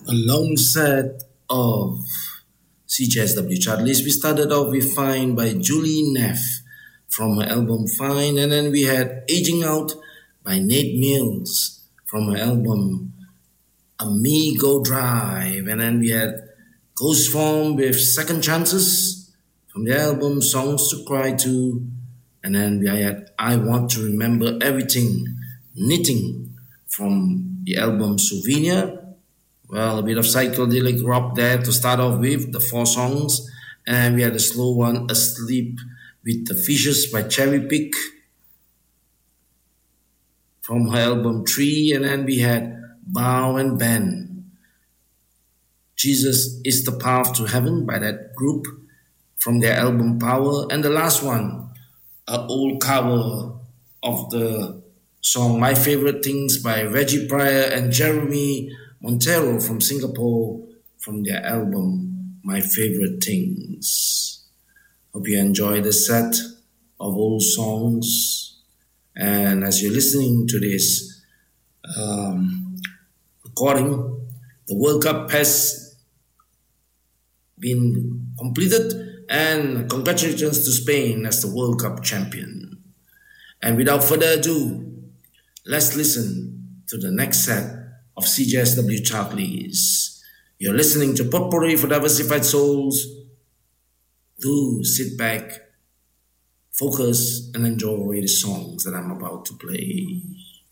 A long set of CJSW chart list. We started off with Fine by Julie Neff from her album Fine, and then we had Aging Out by Nate Mills from her album Amigo Drive, and then we had Ghost Form with Second Chances from the album Songs to Cry To, and then we had I Want to Remember Everything, Knitting from the album Souvenir. Well, a bit of psychedelic rock there to start off with, the four songs. And we had a slow one, Asleep with the Fishes by Cherry Pick from her album Tree. And then we had Bow and Bend, Jesus is the Path to Heaven by that group from their album Power. And the last one, an old cover of the song My Favorite Things by Reggie Pryor and Jeremy Montero from Singapore from their album My Favorite Things. Hope you enjoy the set of old songs. And as you're listening to this recording, the World Cup has been completed, and congratulations to Spain as the World Cup champion. And without further ado, let's listen to the next set of CJSW chart list. You're listening to Potpourri for Diversified Souls. Do sit back, focus, and enjoy the songs that I'm about to play.